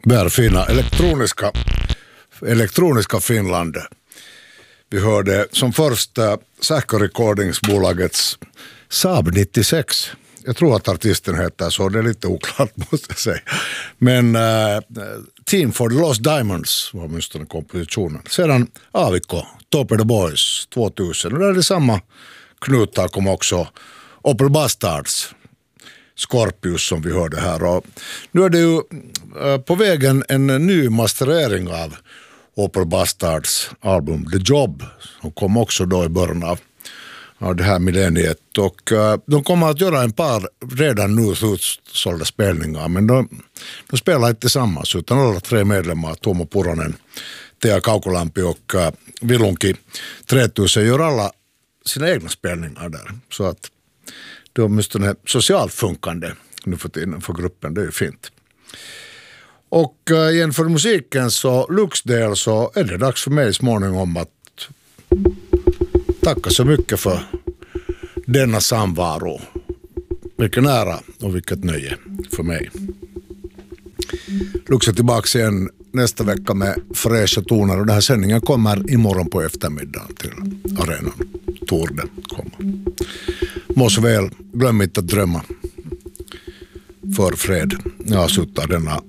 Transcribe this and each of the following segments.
Välfina elektroniska Finland. Vi hörde som första Sähkö Recordingsbolagets Saab 96. Jag tror att artisten heter så, det är lite oklart måste jag säga. Men Team for the Lost Diamonds var åtminstone kompositionen. Sedan AVK, Top of the Boys 2000. Och där är det samma knutar kom också Opel Bastards, Scorpius som vi hörde här. Och nu är det ju på vägen en ny masterering av Opel Bastards album The Job som kom också då i början av det här millenniet. Och de kommer att göra en par redan nu utsålda spelningar, men de spelar inte tillsammans utan alla tre medlemmar, Tuomo Puronen, Tea Kaukolampi och Vilunki 3000 gör alla sina egna spelningar där. Så att det är åtminstone socialt funkande nu för tiden för gruppen, det är ju fint. Och igen för musiken så Luxdel så är det dags för mig småningom att tacka så mycket för denna samvaro. Vilken ära och vilket nöje för mig. Lux är tillbaka igen nästa vecka med fräscha toner och den här sändningen kommer imorgon på eftermiddagen till arenan. Torde komma. Må så väl, glöm inte att drömma för fred. Jag har suttit denna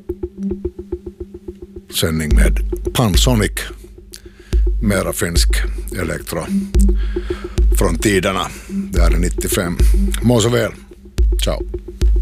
sändning med Pansonic, mera finsk elektro från tiderna. Det är 95. Må så väl. Ciao.